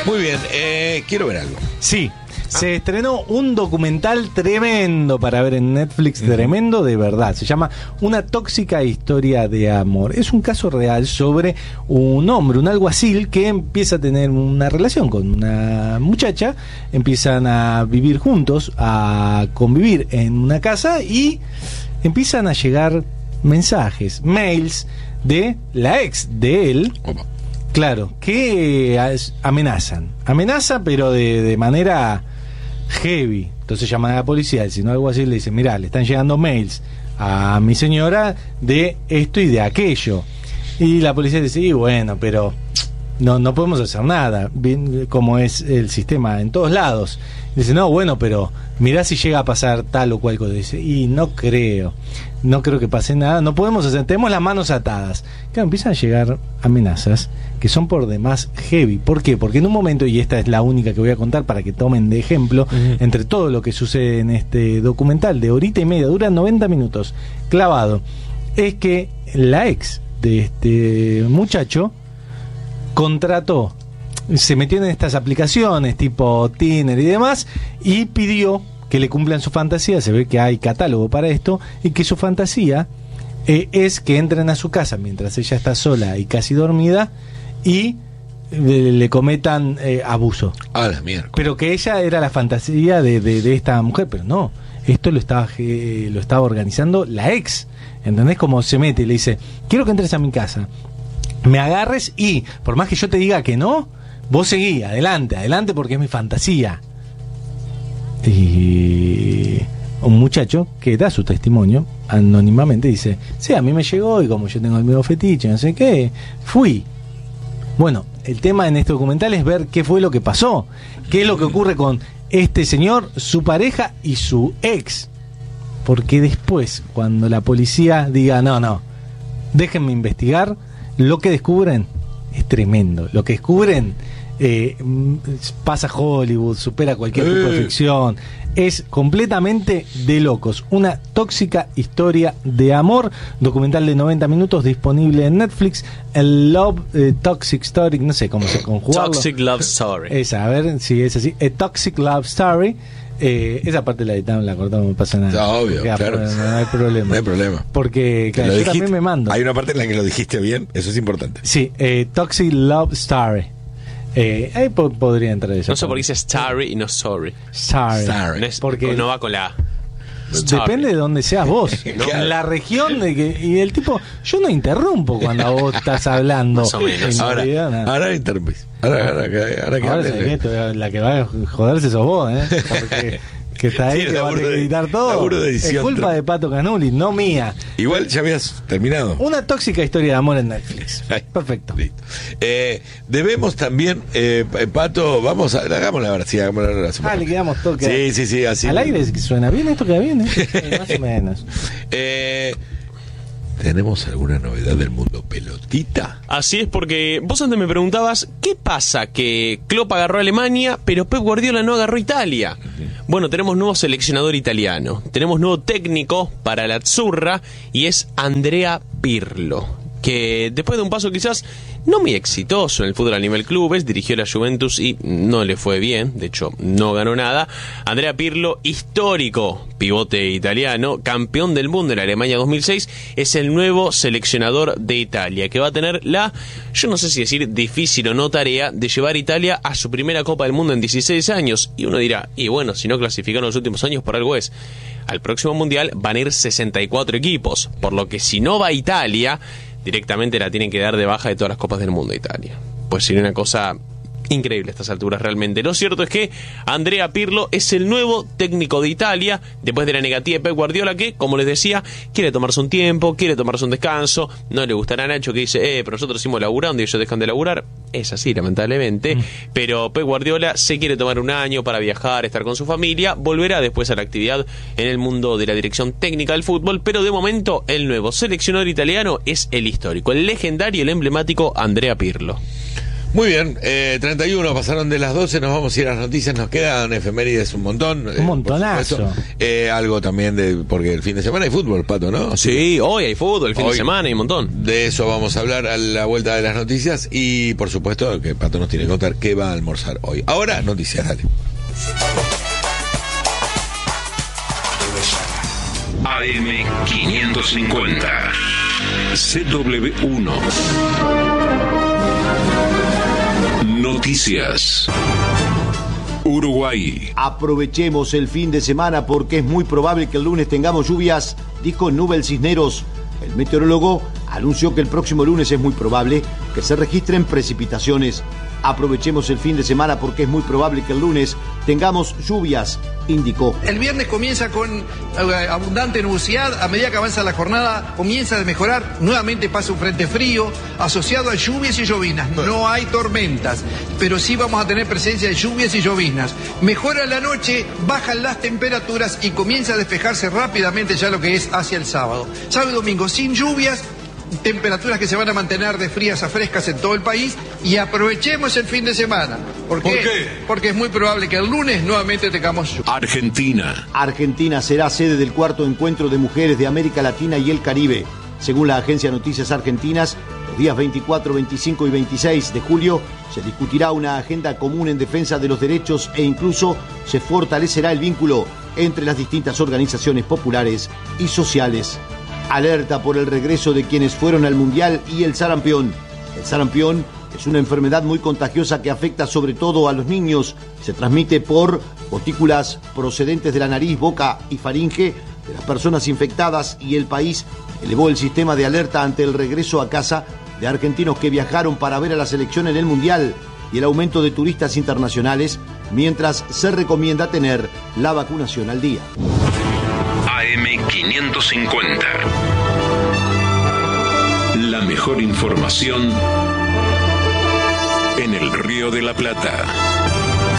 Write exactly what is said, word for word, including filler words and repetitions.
Muy bien, eh, quiero ver algo. Sí, se estrenó un documental tremendo para ver en Netflix, uh-huh. tremendo de verdad. Se llama Una tóxica historia de amor. Es un caso real sobre un hombre, un alguacil, que empieza a tener una relación con una muchacha, empiezan a vivir juntos, a convivir en una casa y empiezan a llegar mensajes, mails de la ex de él. Opa. Claro, que amenazan. Amenaza, pero de, de manera heavy. Entonces llaman a la policía, el sino algo así, le dicen, mirá, le están llegando mails a mi señora de esto y de aquello. Y la policía dice, y bueno, pero no, no podemos hacer nada, bien, como es el sistema en todos lados. Dice, no, bueno, pero mirá si llega a pasar tal o cual cosa. Dice, y no creo, no creo que pase nada, no podemos hacer, tenemos las manos atadas. Claro, empiezan a llegar amenazas que son por demás heavy. ¿Por qué? Porque en un momento, y esta es la única que voy a contar para que tomen de ejemplo, uh-huh. entre todo lo que sucede en este documental de horita y media, dura noventa minutos, clavado, es que la ex de este muchacho contrató, se metió en estas aplicaciones tipo Tinder y demás, y pidió que le cumplan su fantasía. Se ve que hay catálogo para esto, y que su fantasía eh, es que entren a su casa mientras ella está sola y casi dormida y eh, le cometan eh, abuso. A la mierda. Pero que ella era la fantasía de, de, de esta mujer, pero no, esto lo estaba, eh, lo estaba organizando la ex. ¿Entendés? Como se mete y le dice, quiero que entres a mi casa, me agarres y, por más que yo te diga que no, vos seguí, adelante, adelante, porque es mi fantasía. Y un muchacho que da su testimonio anónimamente dice, sí, a mí me llegó y como yo tengo el mismo fetiche, no sé qué, fui. Bueno, el tema en este documental es ver qué fue lo que pasó, qué es lo que ocurre con este señor, su pareja y su ex. Porque después, cuando la policía diga, no, no, déjenme investigar, lo que descubren es tremendo. Lo que descubren eh, pasa Hollywood, supera cualquier tipo de ficción. Es completamente de locos. Una tóxica historia de amor. Documental de noventa minutos disponible en Netflix. El Love eh, Toxic Story, no sé cómo se conjuga. Toxic Love Story. Esa, a ver si es así. A Toxic Love Story. Eh, esa parte la editamos, la cortamos, no pasa nada. No, obvio, ya, claro. No, no hay problema. No hay problema. Porque, claro, yo dijiste, también me mando. Hay una parte en la que lo dijiste bien, eso es importante. Sí, eh, Toxic Love Story. Eh, ahí po- podría entrar eso. No sé por qué dice Starry y no Sorry. Sorry. Sorry. No, es, Porque no va con la A. depende de donde seas vos, ¿no? Claro. La región de que, y el tipo, yo no interrumpo cuando vos estás hablando. Más o menos. En Ahora, realidad, nada. ahora interrumpís. Ahora, ahora, ahora, ahora que Ahora hables, sabés que esto, la que va a joderse sos vos, ¿eh? Porque que está ahí, Sí, que va a laburo tener que de- editar todo. laburo de edición. Es culpa de Pato Canuli, no mía. Igual ya habías terminado. Una tóxica historia de amor en Netflix. Ay, Perfecto. listo. Eh, debemos también, eh, Pato, vamos a, hagámosla ahora, sí, hagámosla ahora. Ah, le quedamos toque. Sí, sí, sí, así. Al aire suena bien, esto queda bien, ¿eh? Eh, más o menos. Eh, ¿Tenemos alguna novedad del mundo pelotita? Así es, porque vos antes me preguntabas, ¿qué pasa que Klopp agarró a Alemania, pero Pep Guardiola no agarró a Italia? Uh-huh. Bueno, tenemos nuevo seleccionador italiano, tenemos nuevo técnico para la Azzurra, y es Andrea Pirlo, que después de un paso quizás no muy exitoso en el fútbol a nivel clubes, dirigió la Juventus y no le fue bien, de hecho no ganó nada. Andrea Pirlo, histórico pivote italiano, campeón del mundo en la Alemania dos mil seis, es el nuevo seleccionador de Italia, que va a tener la, yo no sé si decir difícil o no tarea, de llevar a Italia a su primera Copa del Mundo en dieciséis años. Y uno dirá, y bueno, si no clasificaron los últimos años, por algo es. Al próximo Mundial van a ir sesenta y cuatro equipos, por lo que si no va a Italia, directamente la tienen que dar de baja de todas las Copas del Mundo de Italia. Pues sería una cosa increíble a estas alturas realmente. Lo cierto es que Andrea Pirlo es el nuevo técnico de Italia, después de la negativa de Pep Guardiola, que, como les decía, quiere tomarse un tiempo, quiere tomarse un descanso. No le gustará a Nacho, que dice, eh, pero nosotros seguimos laburando y ellos dejan de laburar. Es así, lamentablemente. Mm. Pero Pep Guardiola se quiere tomar un año para viajar, estar con su familia, volverá después a la actividad en el mundo de la dirección técnica del fútbol, pero de momento el nuevo seleccionador italiano es el histórico, el legendario, el emblemático Andrea Pirlo. Muy bien, eh, treinta y uno pasaron de las doce, nos vamos a ir a las noticias, nos quedan efemérides un montón. Un montonazo. Eh, eh, algo también de, porque el fin de semana hay fútbol, Pato, ¿no? Sí, hoy hay fútbol, el fin Hoy, de semana hay un montón. De eso vamos a hablar a la vuelta de las noticias y por supuesto que Pato nos tiene que contar qué va a almorzar hoy. Ahora, noticias, dale. A M quinientos cincuenta C W uno Noticias. Uruguay. Aprovechemos el fin de semana porque es muy probable que el lunes tengamos lluvias, dijo Nubel Cisneros. El meteorólogo anunció que el próximo lunes es muy probable que se registren precipitaciones. Aprovechemos el fin de semana porque es muy probable que el lunes tengamos lluvias, indicó. El viernes comienza con abundante nubosidad, a medida que avanza la jornada comienza a mejorar, nuevamente pasa un frente frío asociado a lluvias y lloviznas. No hay tormentas, pero sí vamos a tener presencia de lluvias y lloviznas. Mejora la noche, bajan las temperaturas y comienza a despejarse rápidamente ya lo que es hacia el sábado. Sábado y domingo sin lluvias, temperaturas que se van a mantener de frías a frescas en todo el país y aprovechemos el fin de semana. ¿Por qué? ¿Por qué? Porque es muy probable que el lunes nuevamente tengamos lluvia. Argentina. Argentina será sede del cuarto encuentro de mujeres de América Latina y el Caribe. Según la agencia de Noticias Argentinas, los días veinticuatro, veinticinco y veintiséis de julio se discutirá una agenda común en defensa de los derechos e incluso se fortalecerá el vínculo entre las distintas organizaciones populares y sociales. Alerta por el regreso de quienes fueron al Mundial y el sarampión. El sarampión es una enfermedad muy contagiosa que afecta sobre todo a los niños. Se transmite por gotículas procedentes de la nariz, boca y faringe de las personas infectadas y el país elevó el sistema de alerta ante el regreso a casa de argentinos que viajaron para ver a la selección en el Mundial y el aumento de turistas internacionales, mientras se recomienda tener la vacunación al día. A M quinientos cincuenta. La mejor información en el Río de la Plata.